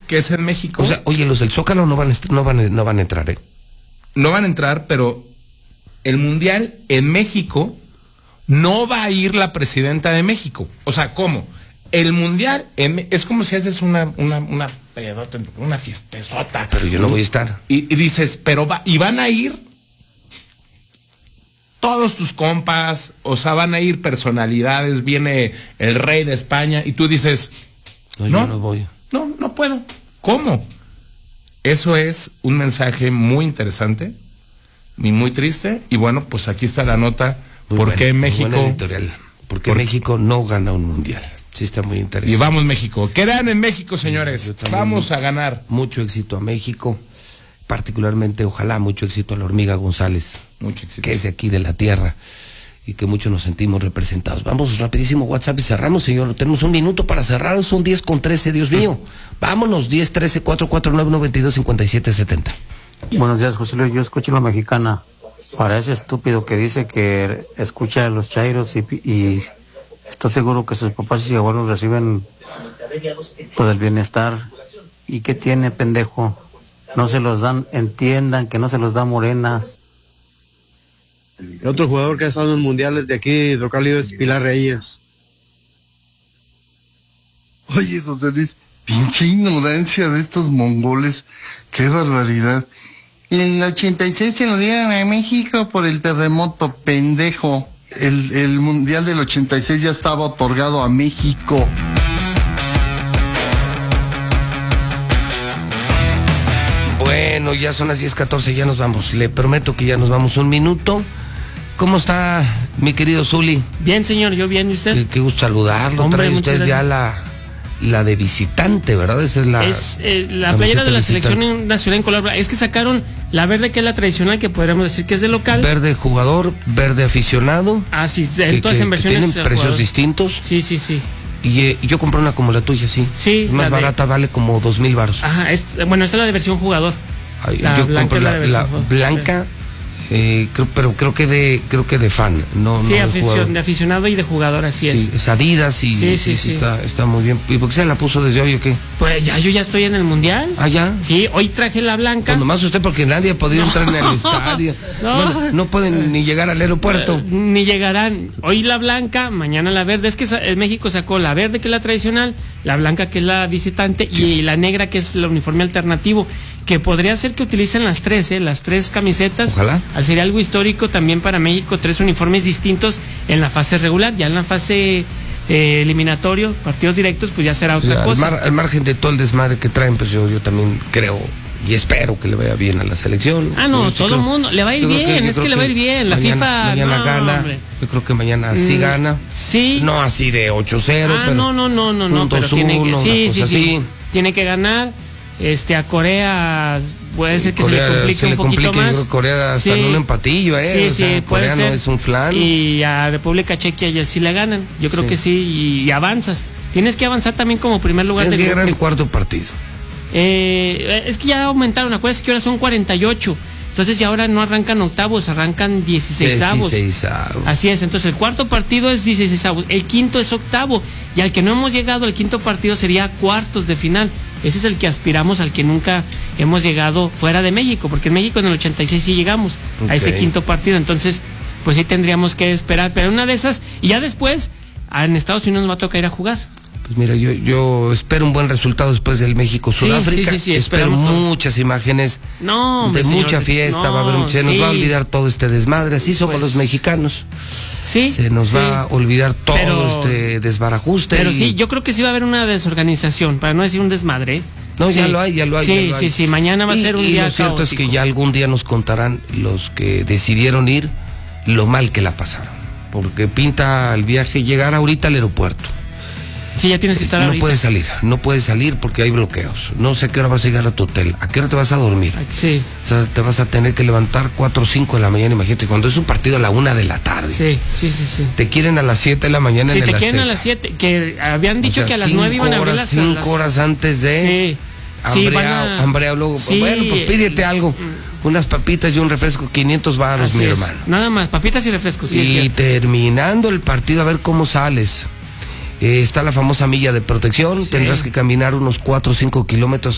que es en México. O sea, oye, los del Zócalo no van a entrar, ¿eh? No van a entrar, pero el Mundial en México no va a ir la presidenta de México. O sea, ¿cómo? El Mundial es como si haces una pedota, una fiestezota. Pero yo no voy a estar. Y dices, y van a ir todos tus compas, o sea, van a ir personalidades, viene el rey de España, y tú dices, no, yo no voy. No puedo. ¿Cómo? Eso es un mensaje muy interesante y muy triste. Y bueno, pues aquí está la nota. ¿Por qué México? ¿Por qué México no gana un mundial? Sí, está muy interesante. Y vamos México. Quedan en México, señores. Vamos a ganar. Mucho éxito a México. Particularmente, ojalá, mucho éxito a la Hormiga González. Mucho éxito. Que es de aquí de la tierra. Y que muchos nos sentimos representados. Vamos rapidísimo WhatsApp y cerramos, señor. Tenemos un minuto para cerrar, son 10:13, Dios mío. Vámonos, 10-13-449-92-57-70. Buenos días, José Luis. Yo escucho la mexicana. Para ese estúpido que dice que escucha a los chairos y está seguro que sus papás y abuelos reciben todo el bienestar. ¿Y qué tiene, pendejo? No se los dan, entiendan que no se los da Morena. El otro jugador que ha estado en mundiales de aquí, Hidrocálido, es Pilar Reyes. Oye, José Luis, pinche ignorancia de estos mongoles, qué barbaridad. Y en el 86 se lo dieron a México por el terremoto, pendejo. El mundial del 86 ya estaba otorgado a México. Bueno, ya son las 10:14, ya nos vamos. Le prometo que ya nos vamos un minuto. ¿Cómo está, mi querido Zuli? Bien, señor, yo bien, ¿y usted? Qué gusto saludarlo. Hombre, trae usted ya la de visitante, ¿verdad? Esa es la playera de la visitante. selección nacional en color blanco. Es que sacaron la verde, que es la tradicional, que podríamos decir que es de local. Verde jugador, verde aficionado. Ah, sí, todas en versiones. Tienen precios jugador. distintos. Sí. Y yo compré una como la tuya, sí. Sí. Más barata, vale como 2,000 varos. Ajá, esta es la de versión jugador. Yo compré la blanca. Pero creo que de fan, no. Sí, no de aficionado y de jugador, así es. Sí, es Adidas y sí. Está muy bien. ¿Y por qué se la puso desde hoy o qué? Pues yo ya estoy en el mundial. ¿Ah, ya? Sí, hoy traje la blanca. Pues nomás usted, porque nadie ha podido entrar en el estadio. No pueden ni llegar al aeropuerto. Ni llegarán. Hoy la blanca, mañana la verde. Es que México sacó la verde, que es la tradicional, la blanca, que es la visitante, y la negra, que es el uniforme alternativo, que podría ser que utilicen las tres camisetas. Ojalá. Sería algo histórico también para México, 3 uniformes distintos en la fase regular. Ya en la fase eliminatorio, partidos directos, pues ya será otra cosa. Al margen de todo el desmadre que traen, pues yo también creo y espero que le vaya bien a la selección. Todo el mundo le va a ir bien, le va a ir bien. La FIFA mañana gana. Hombre. Yo creo que mañana sí gana. Sí. No así de 8-0, pero no, pero tiene que, sí. Tiene que ganar. A Corea puede ser que Corea se le complique un poquito más. Corea está en un empatillo, puede Corea ser. No es un flan. Y a República Checa ya sí le ganan. Yo creo que sí, y avanzas. Tienes que avanzar también como primer lugar. Tienes que ganar el cuarto partido. Es que ya aumentaron, acuérdense que ahora son 48. Entonces ya ahora no arrancan octavos, arrancan 16avos. Así es, entonces el cuarto partido es 16avos, el quinto es octavo, y al que no hemos llegado al quinto partido sería cuartos de final. Ese es el que aspiramos, al que nunca hemos llegado fuera de México, porque en México en el 86 sí llegamos a ese quinto partido. Entonces, pues sí tendríamos que esperar, pero una de esas, y ya después en Estados Unidos nos va a tocar ir a jugar. Pues mira, yo espero un buen resultado después del México-Sudáfrica. Sí, espero muchas imágenes de mucha fiesta, va a haber se nos va a olvidar todo este desmadre, así somos los mexicanos. Sí, se nos va a olvidar todo este desbarajuste. Pero sí, yo creo que sí va a haber una desorganización, para no decir un desmadre. No, ya lo hay. Sí, mañana va a ser un día lo cierto caótico. Es que ya algún día nos contarán los que decidieron ir lo mal que la pasaron. Porque pinta el viaje llegar ahorita al aeropuerto. Sí, ya tienes que estar ahorita. No puedes salir porque hay bloqueos. No sé a qué hora vas a llegar a tu hotel, a qué hora te vas a dormir. Sí. O sea, te vas a tener que levantar 4 o 5 de la mañana, imagínate, cuando es un partido a la 1 de la tarde. Sí. Te quieren a las 7 de la mañana en el Azteca. Sí, te quieren a las 7, que habían dicho que a las 9 iban a abrir las... 5 horas antes de... Hambreado, luego. Sí. Bueno, pues pídete algo. Unas papitas y un refresco, 500 varos, mi hermano. Nada más, papitas y refrescos. Y terminando el partido, a ver cómo sales. Está la famosa milla de protección, tendrás que caminar unos 4 o 5 kilómetros